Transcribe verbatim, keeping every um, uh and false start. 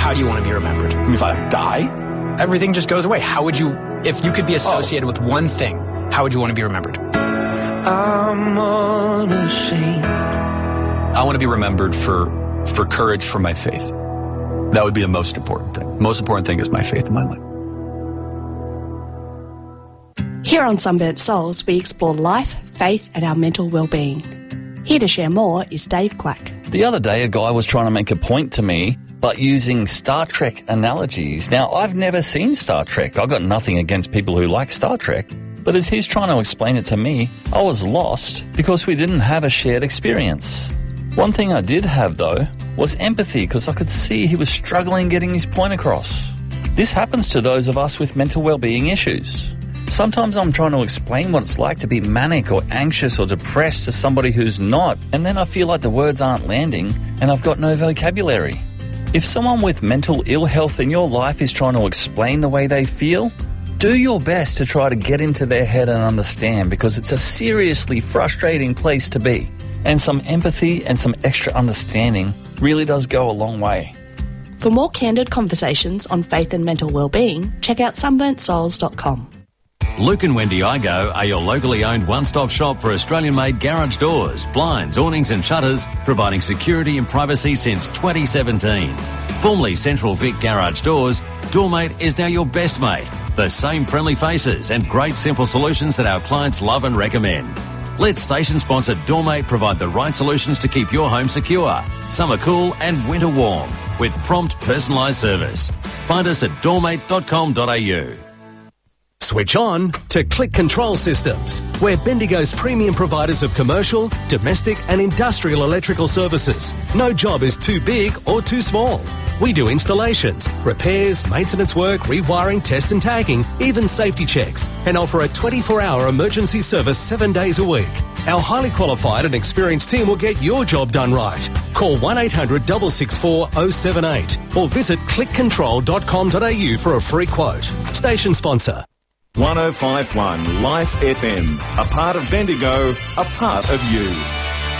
how do you want to be remembered? If I die? Everything just goes away. How would you, if you could be associated oh. with one thing, how would you want to be remembered? I'm unashamed. I want to be remembered for, for courage for my faith. That would be the most important thing. Most important thing is my faith in my life. Here on Sunburnt Souls, we explore life, faith and our mental well-being. Here to share more is Dave Quack. The other day, a guy was trying to make a point to me, but using Star Trek analogies. Now, I've never seen Star Trek. I've got nothing against people who like Star Trek. But as he's trying to explain it to me, I was lost because we didn't have a shared experience. One thing I did have, though, was empathy because I could see he was struggling getting his point across. This happens to those of us with mental well-being issues. Sometimes I'm trying to explain what it's like to be manic or anxious or depressed to somebody who's not, and then I feel like the words aren't landing and I've got no vocabulary. If someone with mental ill health in your life is trying to explain the way they feel, do your best to try to get into their head and understand, because it's a seriously frustrating place to be. And some empathy and some extra understanding really does go a long way. For more candid conversations on faith and mental well-being, check out sunburnt souls dot com. Luke and Wendy Igo are your locally owned one-stop shop for Australian-made garage doors, blinds, awnings and shutters, providing security and privacy since twenty seventeen. Formerly Central Vic Garage Doors, Doormate is now your best mate. The same friendly faces and great simple solutions that our clients love and recommend. Let station-sponsor Doormate provide the right solutions to keep your home secure, summer cool and winter warm, with prompt personalised service. Find us at doormate dot com dot a u. Switch on to Click Control Systems. We're Bendigo's premium providers of commercial, domestic and industrial electrical services. No job is too big or too small. We do installations, repairs, maintenance work, rewiring, test and tagging, even safety checks, and offer a twenty-four hour emergency service seven days a week. Our highly qualified and experienced team will get your job done right. Call one eight hundred, six six four, zero seven eight or visit click control dot com dot a u for a free quote. Station sponsor. one oh five point one Life F M, a part of Bendigo, a part of you.